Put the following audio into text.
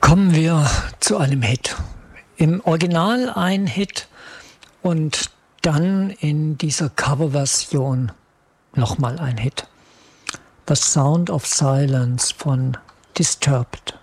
Kommen wir zu einem Hit. Im Original ein Hit und dann in dieser Coverversion nochmal ein Hit. The Sound of Silence von Disturbed.